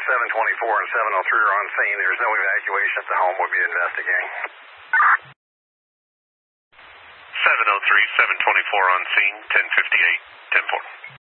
724 and 703 are on scene. There's no evacuation at the home. We'll be investigating. 703, 724 on scene, 1058, 10-4.